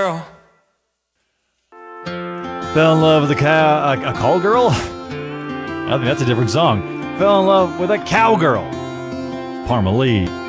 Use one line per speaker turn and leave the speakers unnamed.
girl.
Fell in love with a call girl? I think that's a different song. Fell in love with a cowgirl. Parmalee.